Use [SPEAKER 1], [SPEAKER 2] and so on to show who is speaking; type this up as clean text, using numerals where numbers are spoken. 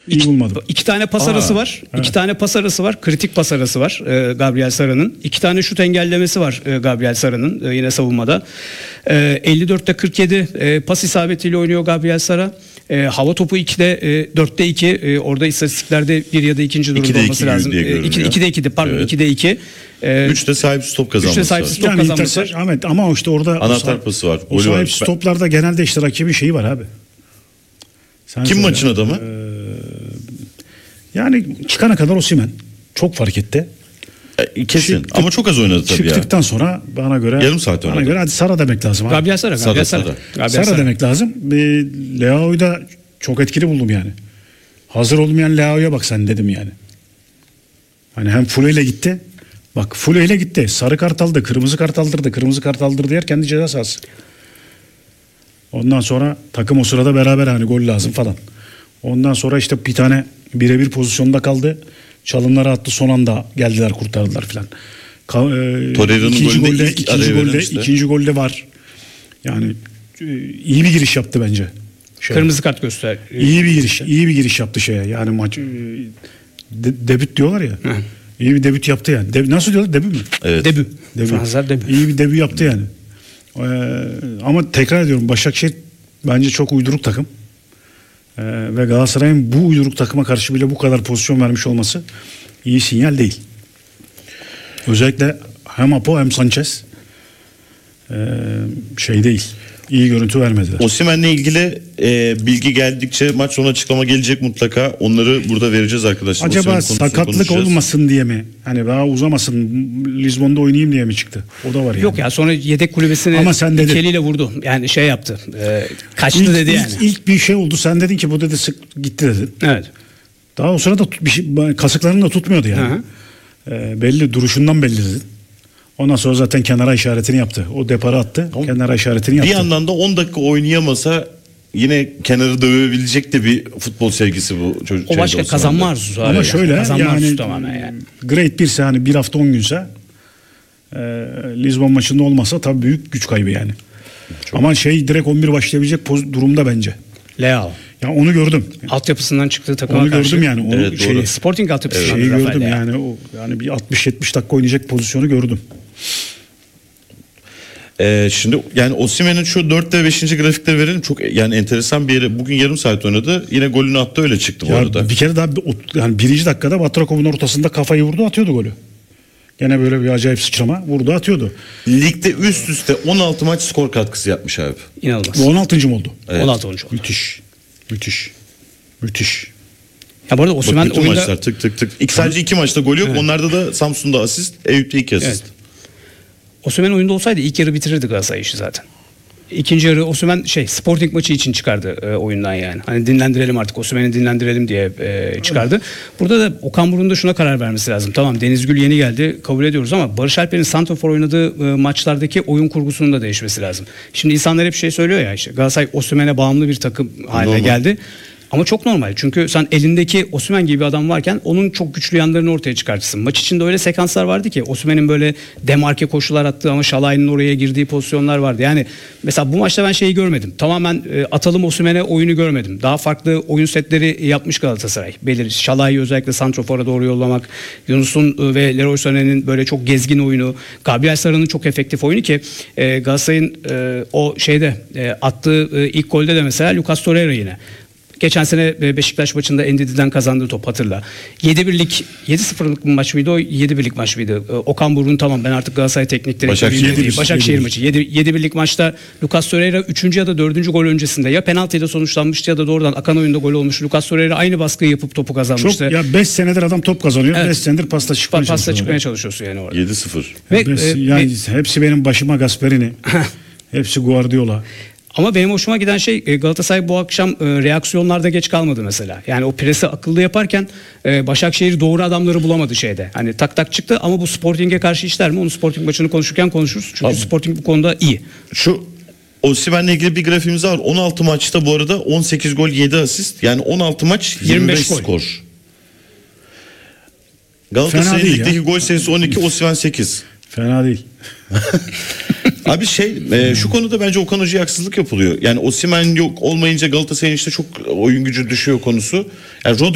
[SPEAKER 1] iyi bulmadım.
[SPEAKER 2] İki tane pas arası var.
[SPEAKER 1] Evet.
[SPEAKER 2] İki tane pas arası var. Kritik pas arası var Gabriel Sara'nın. 2 tane şut engellemesi var Gabriel Sara'nın yine savunmada. 54'te 47 pas isabetiyle oynuyor Gabriel Sara. Hava topu 2'de 4'te 2. Orada istatistiklerde bir ya da ikinci durumda olması lazım. 2'de 2'di pardon,
[SPEAKER 3] evet.
[SPEAKER 2] 2'de 2.
[SPEAKER 3] 3'te sahipsiz top kazanması.
[SPEAKER 2] 3'te sahipsiz top
[SPEAKER 1] Yani
[SPEAKER 2] kazanması var.
[SPEAKER 1] Ahmet, ama işte orada
[SPEAKER 3] Anahtar pası var.
[SPEAKER 1] O
[SPEAKER 3] Golü var.
[SPEAKER 1] sahipsiz toplarda genelde işte rakibin şeyi var abi. Sen
[SPEAKER 3] Kim
[SPEAKER 1] söyle.
[SPEAKER 3] maçın adamı?
[SPEAKER 1] Yani çıkana kadar Osimhen çok fark etti.
[SPEAKER 3] Kesin. Ama çok az oynadı tabii ya.
[SPEAKER 1] Çıktıktan sonra bana göre
[SPEAKER 3] Yarım saat
[SPEAKER 1] bana
[SPEAKER 3] oynadı.
[SPEAKER 1] göre hadi Sara demek lazım abi.
[SPEAKER 2] Gabriel Sara.
[SPEAKER 3] Sara.
[SPEAKER 2] Gabriel
[SPEAKER 1] Sara demek lazım. Leao'yu da çok etkili buldum yani. Hazır olmayan Leao'ya bak sen dedim yani. Hani hem Fule ile gitti. Bak Fule ile gitti. Sarı kart aldı, kırmızı kart aldırdı, kırmızı kart aldırdı yer kendi ceza sahası. Ondan sonra takım o sırada beraber hani gol lazım falan. Ondan sonra işte bir tane birebir pozisyonda kaldı. Çalımları attı, son anda geldiler kurtardılar falan.
[SPEAKER 3] Torreira'nın
[SPEAKER 1] ikinci golde var. Yani iyi bir giriş yaptı bence.
[SPEAKER 2] Kırmızı kart göster.
[SPEAKER 1] İyi bir giriş yaptı şeye. Yani maç debüt diyorlar ya.
[SPEAKER 2] Hı.
[SPEAKER 1] İyi bir debüt yaptı yani. Nasıl diyorlar? Debüt mü?
[SPEAKER 3] Evet.
[SPEAKER 2] Debü. Fransızlar debü.
[SPEAKER 1] İyi bir debüt yaptı yani. Ama tekrar ediyorum, Başakşehir bence çok uyduruk takım. Ve Galatasaray'ın bu uyduruk takıma karşı bile bu kadar pozisyon vermiş olması iyi sinyal değil. Özellikle hem Apo hem Sanchez şey değil. İyi görüntü vermediler.
[SPEAKER 3] Osimhen'le ilgili bilgi geldikçe maç sonu açıklama gelecek mutlaka. Onları burada vereceğiz arkadaşlar.
[SPEAKER 1] Acaba sakatlık olmasın diye mi? Hani daha uzamasın, Lizbon'da oynayayım diye mi çıktı? O da var yani.
[SPEAKER 2] Yok ya, sonra yedek kulübesine
[SPEAKER 1] Ama sen dedin.
[SPEAKER 2] iki eliyle vurdu. Yani şey yaptı. Kaçtı dedi yani.
[SPEAKER 1] İlk bir şey oldu. Sen dedin ki bu dedi gitti dedin.
[SPEAKER 2] Evet.
[SPEAKER 1] Daha o sırada kasıklarını da tutmuyordu yani. Belli, duruşundan belli dedin. Ondan sonra zaten kenara işaretini yaptı. O deparı attı. Kenara işaretini yaptı.
[SPEAKER 3] Bir yandan da 10 dakika oynayamasa yine kenarı dövebilecek de bir futbol sevgisi bu çocuk.
[SPEAKER 2] O başka kazanma arzusu.
[SPEAKER 1] Ama şöyle yani
[SPEAKER 2] tamamen yani.
[SPEAKER 1] Grade 1'se hani bir hafta 10 günse Lizbon maçında olmasa tabii büyük güç kaybı yani. Ama direkt 11 başlayabilecek durumda bence.
[SPEAKER 2] Leao.
[SPEAKER 1] Ya onu gördüm.
[SPEAKER 2] Altyapısından çıktığı takıma
[SPEAKER 1] Onu
[SPEAKER 2] karşı.
[SPEAKER 1] gördüm yani. Onu
[SPEAKER 3] Evet,
[SPEAKER 2] Sporting altyapısından
[SPEAKER 1] gördüm yani bir 60-70 dakika oynayacak pozisyonu gördüm.
[SPEAKER 3] Şimdi yani Osimhen'in şu 4 ve 5. grafikleri verelim. Çok yani enteresan bir yere. Bugün yarım saat oynadı. Yine golünü attı, öyle çıktı bu arada.
[SPEAKER 1] Bir kere daha yani 1. dakikada Batrakov'un ortasında kafayı vurdu, atıyordu golü. Gene böyle bir acayip sıçrama vurdu, atıyordu.
[SPEAKER 3] Ligde üst üste 16 maç skor katkısı yapmış abi.
[SPEAKER 2] İnanılmaz.
[SPEAKER 1] Bu 16. mı oldu?
[SPEAKER 3] Evet.
[SPEAKER 2] 16 oldu.
[SPEAKER 1] Müthiş.
[SPEAKER 2] Ya bu arada Osimhen
[SPEAKER 3] Bütün
[SPEAKER 2] oyunda...
[SPEAKER 3] maçlar tık. Sadece 2 maçta golü yok. Evet. Onlarda da Samsun'da asist, Eyüp'te 2 asist.
[SPEAKER 2] Evet. Osimhen oyunda olsaydı ilk yarı bitirirdi Galatasaray işi zaten. İkinci yarı Osimhen Sporting maçı için çıkardı oyundan yani. Hani dinlendirelim artık, Osimhen'i dinlendirelim diye çıkardı. Burada da Okan Buruk'un da şuna karar vermesi lazım. Tamam, Deniz Gül yeni geldi, kabul ediyoruz, ama Barış Alper'in santrafor oynadığı maçlardaki oyun kurgusunun da değişmesi lazım. Şimdi insanlar hep söylüyor ya, işte Galatasaray Osimhen'e bağımlı bir takım haline geldi. Ama çok normal, çünkü sen elindeki Osimhen gibi bir adam varken onun çok güçlü yanlarını ortaya çıkartırsın. Maç içinde öyle sekanslar vardı ki Osimhen'in böyle demarke koşular attığı ama Şalay'ın oraya girdiği pozisyonlar vardı. Yani mesela bu maçta ben şeyi görmedim. Tamamen atalım Osimhen'e oyunu görmedim. Daha farklı oyun setleri yapmış Galatasaray. Şalay'ı özellikle santrofora doğru yollamak, Yunus'un ve Leroy Sané'nin böyle çok gezgin oyunu, Gabriel Sara'nın çok efektif oyunu ki Galatasaray'ın o attığı ilk golde de mesela Lucas Torreira yine. Geçen sene Beşiktaş maçında Endidi'den kazandığı top, hatırla. 7-0'lık maç mıydı o? 7-1'lik maç mıydı? Okan Buruk'un tamam ben artık Galatasaray teknik direktörüyüm. Başakşehir maçı. 7-1'lik maçta Lucas Torreira 3. ya da 4. gol öncesinde ya penaltıyla sonuçlanmıştı ya da doğrudan akan oyunda gol olmuş. Lucas Torreira aynı baskıyı yapıp topu kazanmıştı.
[SPEAKER 1] Çok ya, 5 senedir adam top kazanıyor. 5 evet. senedir pasta çıkmaya
[SPEAKER 2] çalışıyorsun yani orada.
[SPEAKER 3] 7-0.
[SPEAKER 1] Yani hepsi benim başıma Gasperini. Hepsi Guardiola.
[SPEAKER 2] Ama benim hoşuma giden Galatasaray bu akşam reaksiyonlarda geç kalmadı mesela. Yani o presi akıllı yaparken Başakşehir doğru adamları bulamadı şeyde. Hani tak tak çıktı, ama bu Sporting'e karşı işler mi? Onu Sporting maçını konuşurken konuşuruz. Çünkü Sporting bu konuda iyi.
[SPEAKER 3] Şu Osimhen'le ilgili bir grafiğimiz var. 16 maçta bu arada 18 gol 7 asist. Yani 16 maç 25 skor. Galatasaray'ın ligdeki gol sayısı 12, Osimhen 8.
[SPEAKER 1] Fena değil.
[SPEAKER 3] Abi şu konuda bence Okan Hoca'ya haksızlık yapılıyor. Yani Osimhen yok olmayınca Galatasaray'ın işte çok oyun gücü düşüyor konusu. Yani